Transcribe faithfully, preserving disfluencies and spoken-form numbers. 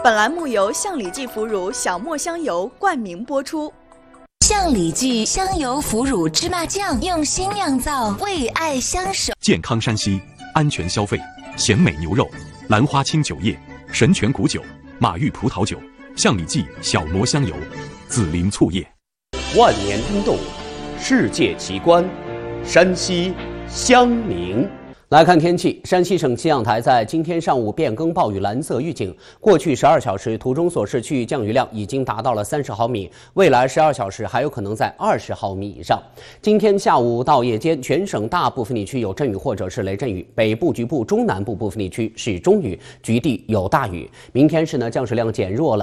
本栏目由象里记腐乳小磨香油冠名播出。 象里记香油腐乳芝麻酱用心酿造，为爱相守。 健康山西，安全消费，鲜美牛肉，兰花清酒业，神泉谷酒，马玉葡萄酒，象里记小磨香油，紫菱醋业。 万年冰冻，世界奇观，山西襄宁。来看天气，山西省气象台在今天上午变更暴雨蓝色预警，过去十二小时图中所示区域降雨量已经达到了三十毫米，未来十二小时还有可能在二十毫米以上。今天下午到夜间，全省大部分地区有阵雨或者是雷阵雨，北部局部、中南部部分地区是中雨，局地有大雨。明天是呢降水量减弱了。